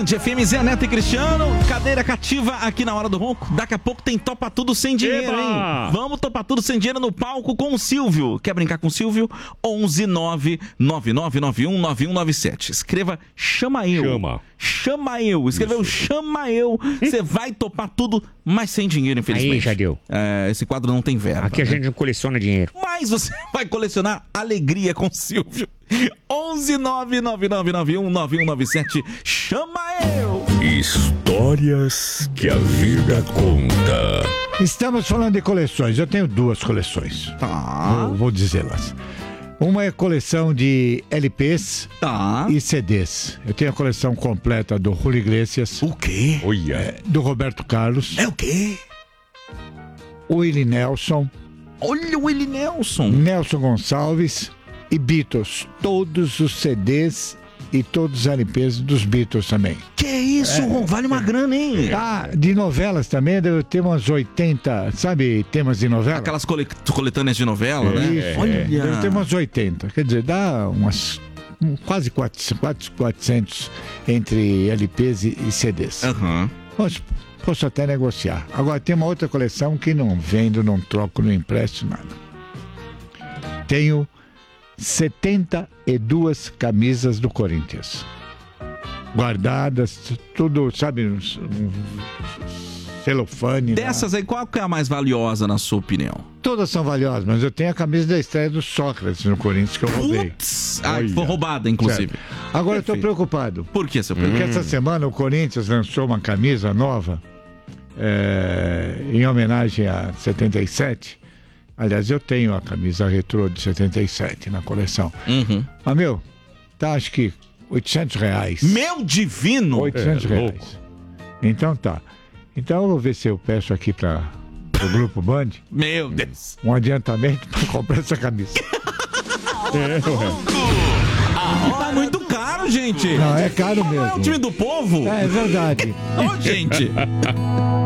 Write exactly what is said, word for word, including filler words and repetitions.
Band, F M Zé Neto e Cristiano, cadeira cativa aqui na Hora do Ronco. Daqui a pouco tem Topa Tudo Sem Dinheiro, Eba! hein? Vamos topar tudo sem dinheiro no palco com o Silvio. Quer brincar com o Silvio? onze nove nove nove nove um nove um nove sete. Escreva Chama Eu. Chama. Chama Eu. Escreveu Chama Eu. Você vai topar tudo, mas sem dinheiro, infelizmente. Aí, já deu. É, esse quadro não tem verba. Aqui a né? gente não coleciona dinheiro. Mas você vai colecionar alegria com o Silvio. onze nove nove nove nove um nove um nove sete. Chama Eu! Histórias que a vida conta. Estamos falando de coleções. Eu tenho duas coleções. Tá. Vou, vou dizê-las. Uma é coleção de L Ps Tá. e C Ds. Eu tenho a coleção completa do Julio Iglesias, O quê? Olha. do Roberto Carlos, É o quê? Willie Nelson, Olha o Willie Nelson. Nelson Gonçalves e Beatles. Todos os C Ds e todos os L Ps dos Beatles também. Que é isso? Vale uma grana, hein? Ah, de novelas também, deve ter umas oitenta, sabe, temas de novela? Aquelas cole- coletâneas de novela, né? Isso, Olha. deve ter umas oitenta. Quer dizer, dá umas um, quase quatrocentos, quatrocentos entre L Ps e, e C Ds. Aham. Posso, posso até negociar. Agora, tem uma outra coleção que não vendo, não troco, não empresto nada. Tenho setenta e duas camisas do Corinthians. Guardadas, tudo, sabe, um, um celofane. Dessas aí, qual que é a mais valiosa, na sua opinião? Todas são valiosas, mas eu tenho a camisa da estreia do Sócrates no Corinthians que eu roubei. Putz! Ah, Olha. foi roubada, inclusive. Certo. Agora eu estou Perfeito. preocupado. Por que, seu Pedro? Porque essa semana o Corinthians lançou uma camisa nova é, em homenagem a setenta e sete. Aliás, eu tenho a camisa retrô de setenta e sete na coleção. Uhum. Mas, meu, tá acho que oitocentos reais. Meu divino! oitocentos É, reais. louco. Então tá. Então eu vou ver se eu peço aqui para o Grupo Band Meu Deus! um adiantamento para comprar essa camisa. Tá muito caro, gente! Não, é caro Não é o mesmo. time do povo? É, é verdade. Ô, gente!